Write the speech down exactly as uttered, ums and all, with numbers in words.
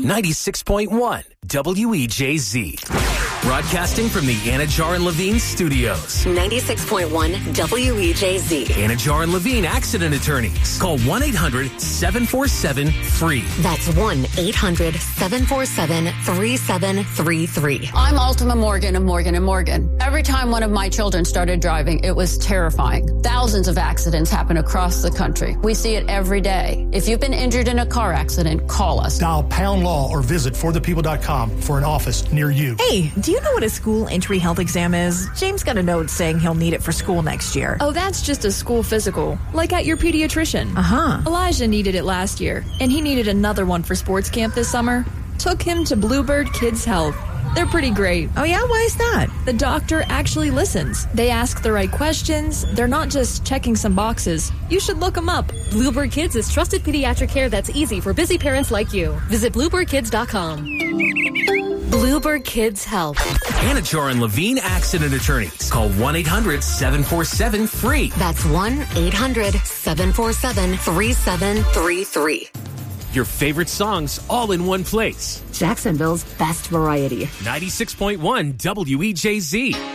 ninety-six point one W E J Z. Broadcasting from the Anajar and Levine studios. ninety-six point one W E J Z. Anajar and Levine Accident Attorneys. Call one eight hundred seven four seven free. That's one eight hundred seven four seven three seven three three. I'm Ultima Morgan of Morgan and Morgan. Every time one of my children started driving, it was terrifying. Thousands of accidents happen across the country. We see it every day. If you've been injured in a car accident, call us. Dial pound law or visit for the people dot com for an office near you. Hey, do you know what a school entry health exam is? James got a note saying he'll need it for school next year. Oh, that's just a school physical, like at your pediatrician. Uh-huh. Elijah needed it last year, and he needed another one for sports camp this summer. Took him to Bluebird Kids Health. They're pretty great. Oh, yeah? Why is that? The doctor actually listens. They ask the right questions. They're not just checking some boxes. You should look them up. Bluebird Kids is trusted pediatric care that's easy for busy parents like you. Visit bluebird kids dot com. Bluebird Kids Help. Anajar and Levine Accident Attorneys. Call one eight hundred seven four seven free. That's one eight hundred seven four seven three seven three three. Your favorite songs all in one place. Jacksonville's best variety. ninety-six point one W E J Z.